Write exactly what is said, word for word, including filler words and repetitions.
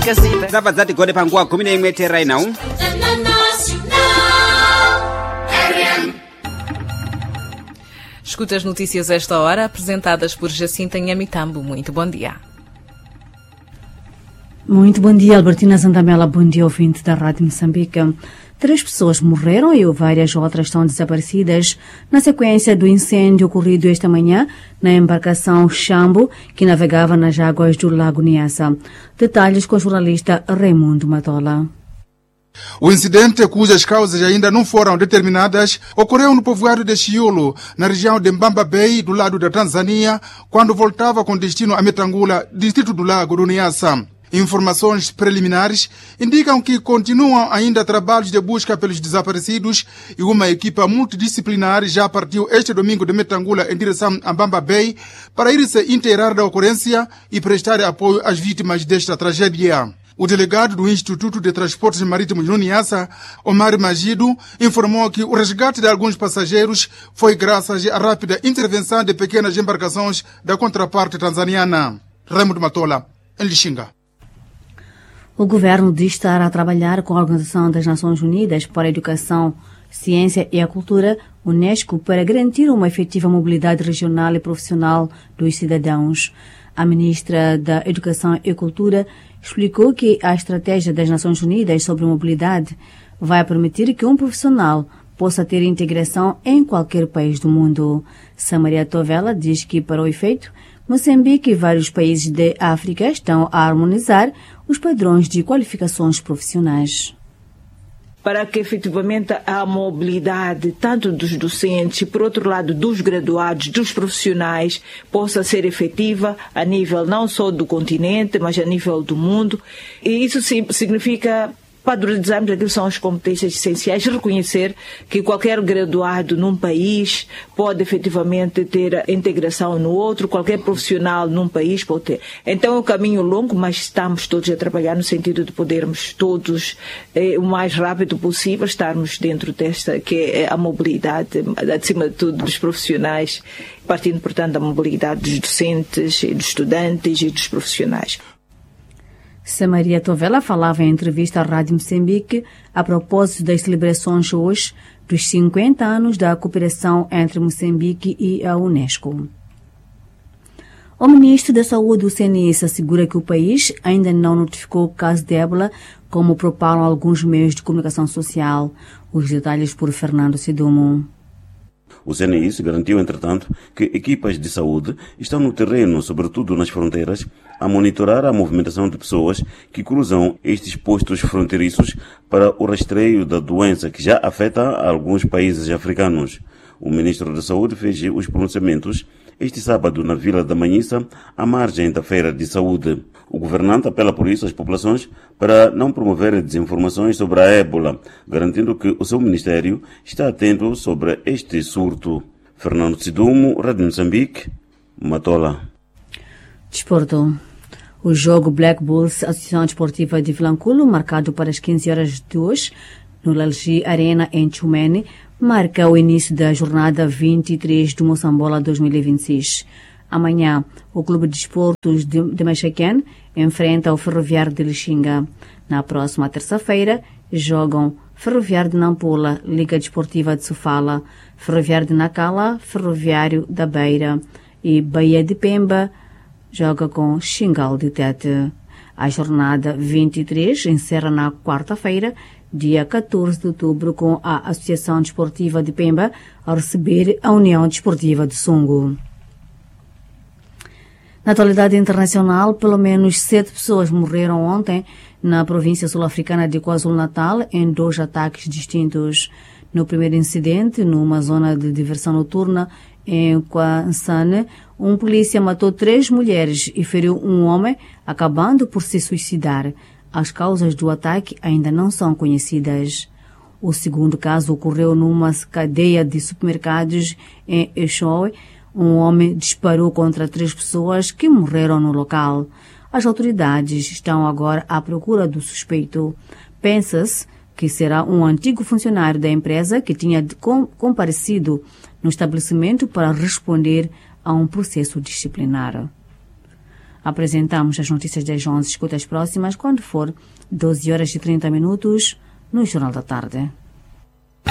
Zava zati gode panguwa kumi na imwe tera ina um. Escuta as notícias a esta hora, apresentadas por Jacinta Nhamitambo. Muito bom dia. Muito bom dia, Albertina Zandamela. Bom dia, ouvinte da Rádio Moçambique. Três pessoas morreram e várias outras estão desaparecidas na sequência do incêndio ocorrido esta manhã na embarcação Xambo, que navegava nas águas do Lago Niassa. Detalhes com o jornalista Raimundo Matola. O incidente, cujas causas ainda não foram determinadas, ocorreu no povoado de Chiulo, na região de Mbamba Bay, do lado da Tanzânia, quando voltava com destino a Metangula, distrito do Lago do Niassa. Informações preliminares indicam que continuam ainda trabalhos de busca pelos desaparecidos e uma equipa multidisciplinar já partiu este domingo de Metangula em direção a Mbamba Bay para ir se inteirar da ocorrência e prestar apoio às vítimas desta tragédia. O delegado do Instituto de Transportes Marítimos no Niassa, Omar Magido, informou que o resgate de alguns passageiros foi graças à rápida intervenção de pequenas embarcações da contraparte tanzaniana. Raimundo Matola, em Lixinga. O governo diz estar a trabalhar com a Organização das Nações Unidas para a Educação, Ciência e a Cultura, Unesco, para garantir uma efetiva mobilidade regional e profissional dos cidadãos. A ministra da Educação e Cultura explicou que a estratégia das Nações Unidas sobre mobilidade vai permitir que um profissional possa ter integração em qualquer país do mundo. Samaria Tovela diz que, para o efeito, Moçambique e vários países de África estão a harmonizar os padrões de qualificações profissionais. Para que efetivamente a mobilidade, tanto dos docentes e, por outro lado, dos graduados, dos profissionais, possa ser efetiva a nível não só do continente, mas a nível do mundo. E isso significa padronizarmos aquilo que são as competências essenciais, reconhecer que qualquer graduado num país pode efetivamente ter integração no outro, qualquer profissional num país pode ter. Então é um caminho longo, mas estamos todos a trabalhar no sentido de podermos todos, eh, o mais rápido possível, estarmos dentro desta, que é a mobilidade, acima de tudo, dos profissionais, partindo, portanto, da mobilidade dos docentes, dos estudantes e dos profissionais. Samaria Tovela falava em entrevista à Rádio Moçambique a propósito das celebrações hoje dos cinquenta anos da cooperação entre Moçambique e a Unesco. O ministro da Saúde, o C N S, assegura que o país ainda não notificou o caso de ébola, como propalam alguns meios de comunicação social. Os detalhes por Fernando Sidumo. O C N S garantiu, entretanto, que equipas de saúde estão no terreno, sobretudo nas fronteiras, a monitorar a movimentação de pessoas que cruzam estes postos fronteiriços para o rastreio da doença que já afeta alguns países africanos. O ministro da Saúde fez os pronunciamentos este sábado na Vila da Manhissa, à margem da Feira de Saúde. O governante apela por isso às populações para não promover desinformações sobre a ébola, garantindo que o seu ministério está atento sobre este surto. Fernando Sidumo, Rádio Moçambique, Matola. Desporto. O jogo Black Bulls, Associação Desportiva de Vilanculo, marcado para as quinze horas de hoje, no Lalji Arena, em Tchumene, marca o início da jornada vinte e três do Moçambola dois mil e vinte e seis. Amanhã, o Clube de Desportos de, de Machaquén enfrenta o Ferroviário de Lixinga. Na próxima terça-feira, jogam Ferroviário de Nampula, Liga Desportiva de Sofala, Ferroviário de Nacala, Ferroviário da Beira e Bahia de Pemba joga com Xingal de Tete. A jornada vinte e três encerra na quarta-feira, dia catorze de outubro, com a Associação Desportiva de Pemba a receber a União Desportiva de Sungo. Na atualidade internacional, pelo menos sete pessoas morreram ontem na província sul-africana de KwaZulu-Natal em dois ataques distintos. No primeiro incidente, numa zona de diversão noturna em Kwansane, um polícia matou três mulheres e feriu um homem, acabando por se suicidar. As causas do ataque ainda não são conhecidas. O segundo caso ocorreu numa cadeia de supermercados em Eshowe. Um homem disparou contra três pessoas que morreram no local. As autoridades estão agora à procura do suspeito. Pensa-se que será um antigo funcionário da empresa que tinha comparecido no estabelecimento para responder a um processo disciplinar. Apresentamos as notícias das onze. Escuta as próximas quando for doze horas e trinta minutos no Jornal da Tarde.